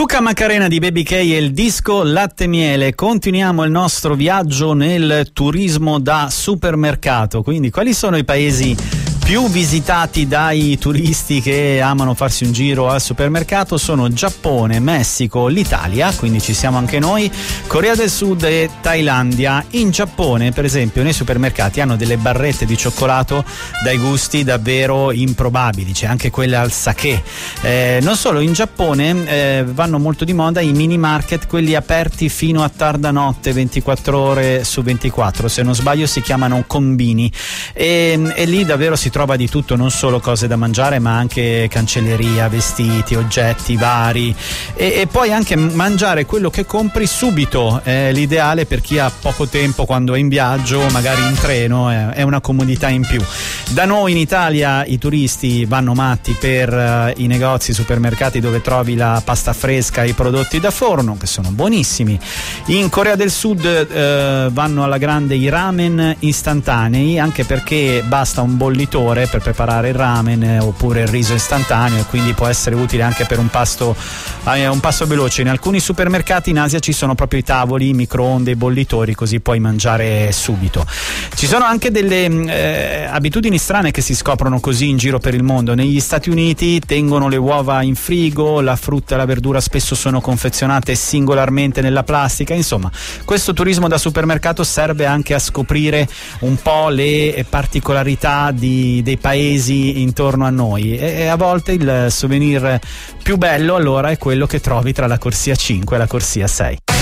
Zucca Macarena di Baby K e il disco Latte Miele. Continuiamo il nostro viaggio nel turismo da supermercato. Quindi quali sono i paesi più visitati dai turisti che amano farsi un giro al supermercato? Sono Giappone, Messico, l'Italia, quindi ci siamo anche noi, Corea del Sud e Thailandia. In Giappone, per esempio, nei supermercati hanno delle barrette di cioccolato dai gusti davvero improbabili, c'è anche quella al sake. Non solo, in Giappone vanno molto di moda i mini market, quelli aperti fino a tarda notte, 24 ore su 24, se non sbaglio si chiamano combini, e lì davvero si trova di tutto, non solo cose da mangiare ma anche cancelleria, vestiti, oggetti vari, e puoi anche mangiare quello che compri subito. L'ideale per chi ha poco tempo quando è in viaggio, magari in treno, è una comodità in più. Da noi in Italia i turisti vanno matti per i negozi, supermercati dove trovi la pasta fresca e i prodotti da forno, che sono buonissimi. In Corea del Sud vanno alla grande i ramen istantanei, anche perché basta un bollitore per preparare il ramen oppure il riso istantaneo, e quindi può essere utile anche per un pasto veloce. In alcuni supermercati in Asia ci sono proprio i tavoli, i microonde, i bollitori, così puoi mangiare subito. Ci sono anche delle abitudini strane che si scoprono così in giro per il mondo. Negli Stati Uniti tengono le uova in frigo, la frutta e la verdura spesso sono confezionate singolarmente nella plastica. Insomma, questo turismo da supermercato serve anche a scoprire un po' le particolarità dei paesi intorno a noi, e a volte il souvenir più bello allora è quello che trovi tra la corsia 5 e la corsia 6.